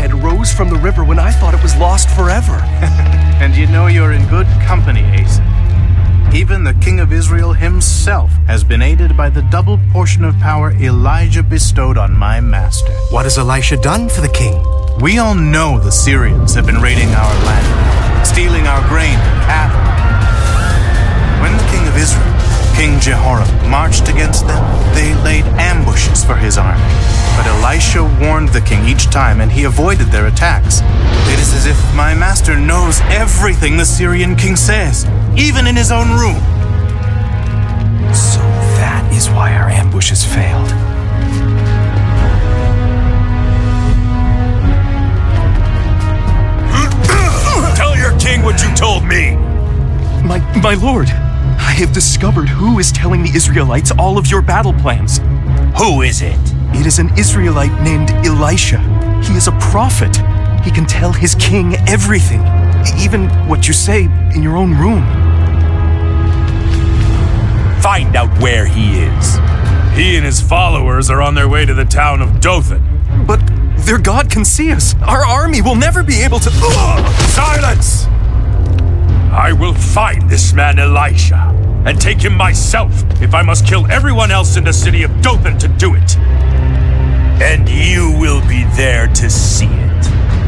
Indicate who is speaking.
Speaker 1: head rose from the river when I thought it was lost forever.
Speaker 2: And you know you're in good company, Asa. Even the king of Israel himself has been aided by the double portion of power Elijah bestowed on my master.
Speaker 1: What has Elisha done for the king?
Speaker 2: We all know the Syrians have been raiding our land, stealing our grain and cattle. When the king of Israel, King Jehoram, marched against them, they laid ambushes for his army. But Elisha warned the king each time, and he avoided their attacks. It is as if my master knows everything the Syrian king says, even in his own room.
Speaker 1: So that is why our ambushes failed.
Speaker 3: Tell your king what you told me!
Speaker 1: My lord, I have discovered who is telling the Israelites all of your battle plans.
Speaker 3: Who is it?
Speaker 1: It is an Israelite named Elisha. He is a prophet. He can tell his king everything, even what you say in your own room.
Speaker 3: Find out where he is. He and his followers are on their way to the town of Dothan.
Speaker 1: But their God can see us. Our army will never be able to...
Speaker 3: Silence! I will find this man Elisha and take him myself if I must kill everyone else in the city of Dothan to do it. And you will be there to see it.